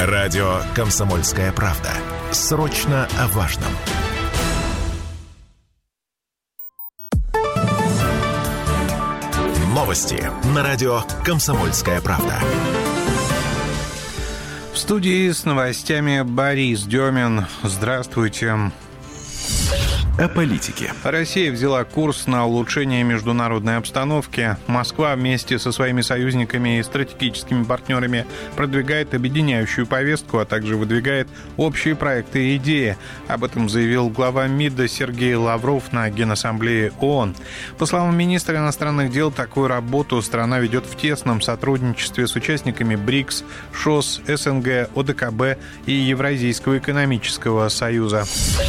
Радио «Комсомольская правда». Срочно о важном. Новости на радио «Комсомольская правда». В студии с новостями Борис Демин. Здравствуйте. О политике. Россия взяла курс на улучшение международной обстановки. Москва вместе со своими союзниками и стратегическими партнерами продвигает объединяющую повестку, а также выдвигает общие проекты и идеи. Об этом заявил глава МИДа Сергей Лавров на Генассамблее ООН. По словам министра иностранных дел, такую работу страна ведет в тесном сотрудничестве с участниками БРИКС, ШОС, СНГ, ОДКБ и Евразийского экономического союза.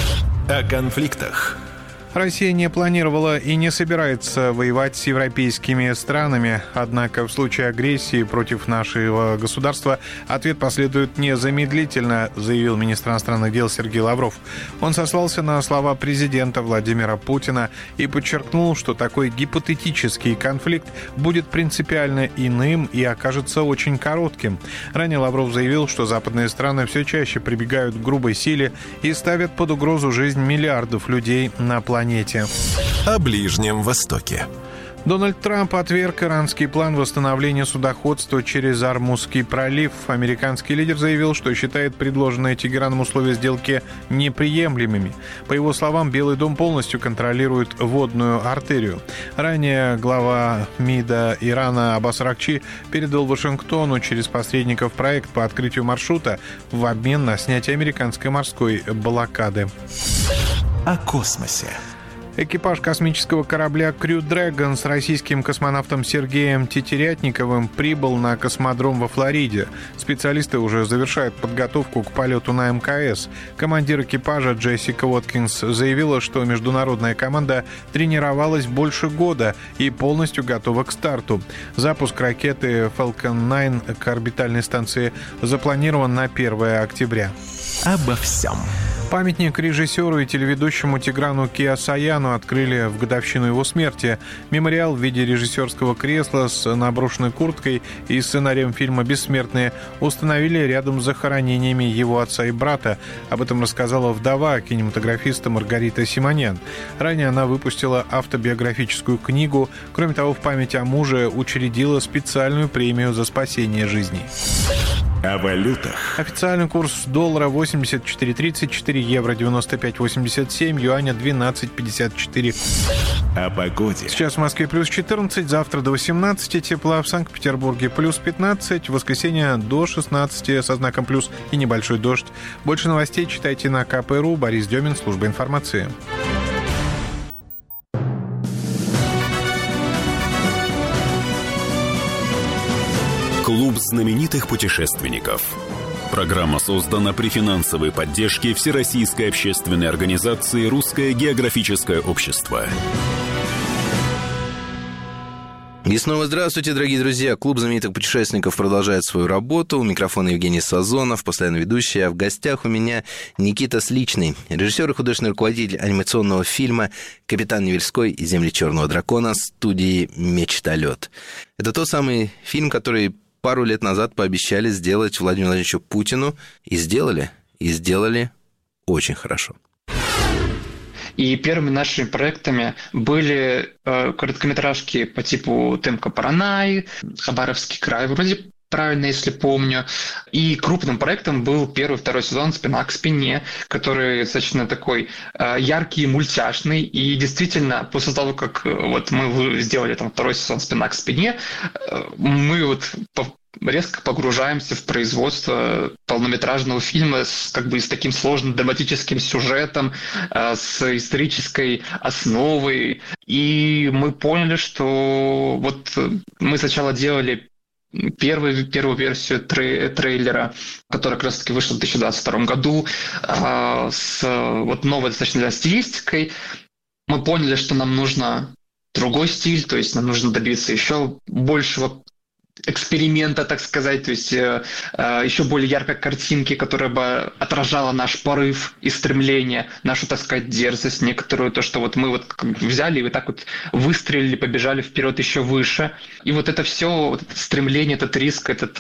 О конфликтах. Россия не планировала и не собирается воевать с европейскими странами, однако в случае агрессии против нашего государства ответ последует незамедлительно, заявил министр иностранных дел Сергей Лавров. Он сослался на слова президента Владимира Путина и подчеркнул, что такой гипотетический конфликт будет принципиально иным и окажется очень коротким. Ранее Лавров заявил, что западные страны все чаще прибегают к грубой силе и ставят под угрозу жизнь миллиардов людей на планете. О Ближнем Востоке. Дональд Трамп отверг иранский план восстановления судоходства через Ормузский пролив. Американский лидер заявил, что считает предложенные Тегераном условия сделки неприемлемыми. По его словам, Белый дом полностью контролирует водную артерию. Ранее глава МИДа Ирана Аббас Аракчи передал Вашингтону через посредников проект по открытию маршрута в обмен на снятие американской морской блокады. О космосе. Экипаж космического корабля Crew Dragon с российским космонавтом Сергеем Тетерятниковым прибыл на космодром во Флориде. Специалисты уже завершают подготовку к полету на МКС. Командир экипажа Джессика Уоткинс заявила, что международная команда тренировалась больше года и полностью готова к старту. Запуск ракеты Falcon 9 к орбитальной станции запланирован на 1 октября. Обо всем. Памятник режиссеру и телеведущему Тиграну Кеосаяну открыли в годовщину его смерти. Мемориал в виде режиссерского кресла с наброшенной курткой и сценарием фильма «Бессмертные» установили рядом с захоронениями его отца и брата. Об этом рассказала вдова кинематографиста Маргарита Симонян. Ранее она выпустила автобиографическую книгу. Кроме того, в память о муже учредила специальную премию за спасение жизней. О валютах. Официальный курс доллара 84.34, евро 95.87, юаня 12.54. О погоде. Сейчас в Москве плюс 14, завтра до 18 тепла, в Санкт-Петербурге плюс 15, в воскресенье до 16 со знаком плюс и небольшой дождь. Больше новостей читайте на КП.ру. Борис Демин, служба информации. Клуб знаменитых путешественников. Программа создана при финансовой поддержке Всероссийской общественной организации «Русское географическое общество». И снова здравствуйте, дорогие друзья. Клуб знаменитых путешественников продолжает свою работу. У микрофона Евгений Сазонов, постоянно ведущий. А в гостях у меня Никита Сличный, режиссер и художественный руководитель анимационного фильма «Капитан Невельской и земли Черного дракона» студии «Мечталет». Это тот самый фильм, который пару лет назад пообещали сделать Владимиру Владимировичу Путину. И сделали очень хорошо. И первыми нашими проектами были короткометражки по типу «Темка Паранай», «Хабаровский край», вроде правильно, если помню. И крупным проектом был первый и второй сезон «Спина к спине», который достаточно такой яркий, мультяшный. И действительно, после того, как вот мы сделали там второй сезон «Спина к спине», мы вот резко погружаемся в производство полнометражного фильма с таким сложным драматическим сюжетом, с исторической основой. И мы поняли, что вот мы сначала делали первую версию трейлера, которая как раз-таки вышла в 2022 году, с вот новой достаточно стилистикой. Мы поняли, что нам нужно другой стиль, то есть нам нужно добиться еще большего эксперимента, так сказать, то есть еще более яркой картинки, которая бы отражала наш порыв и стремление, нашу, так сказать, дерзость некоторую, то, что вот мы вот взяли и вот так вот выстрелили, побежали вперед еще выше. И вот это все, вот это стремление, этот риск, этот